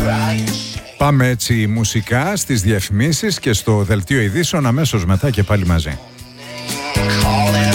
Πάμε έτσι μουσικά στις διαφημίσεις και στο δελτίο ειδήσεων αμέσως μετά και πάλι μαζί.